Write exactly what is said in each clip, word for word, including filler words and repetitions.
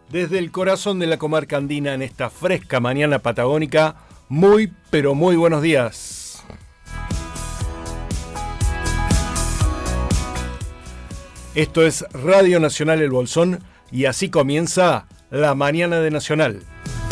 Desde el corazón de la comarca andina en esta fresca mañana patagónica, muy pero muy buenos días. Esto es Radio Nacional El Bolsón y así comienza la mañana de Nacional.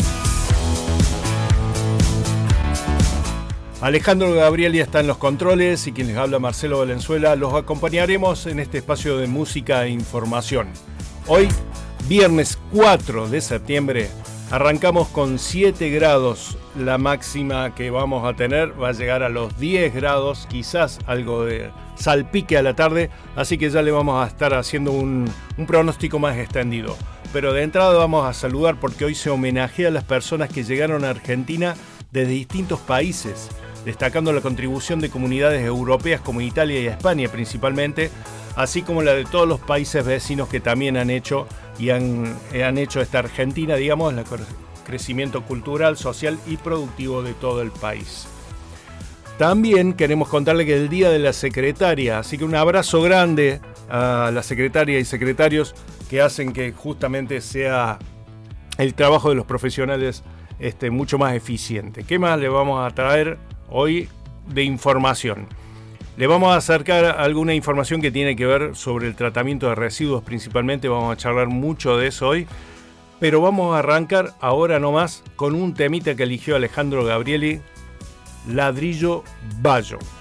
Alejandro Gabrieli está en los controles y quien les habla Marcelo Valenzuela. Los acompañaremos en este espacio de música e información. Hoy, viernes cuatro de septiembre, arrancamos con siete grados. La máxima que vamos a tener va a llegar a los diez grados, quizás algo de salpique a la tarde, así que ya le vamos a estar haciendo un, un pronóstico más extendido. Pero de entrada vamos a saludar porque hoy se homenajea a las personas que llegaron a Argentina desde distintos países, destacando la contribución de comunidades europeas como Italia y España principalmente, así como la de todos los países vecinos que también han hecho y han, han hecho esta Argentina, digamos, el crecimiento cultural, social y productivo de todo el país. También queremos contarle que es el Día de la Secretaria, así que un abrazo grande a la secretaria y secretarios que hacen que justamente sea el trabajo de los profesionales este, mucho más eficiente. ¿Qué más le vamos a traer hoy de información? Le vamos a acercar alguna información que tiene que ver sobre el tratamiento de residuos principalmente, vamos a charlar mucho de eso hoy, pero vamos a arrancar ahora nomás con un temita que eligió Alejandro Gabrieli, Ladrillo Bayo.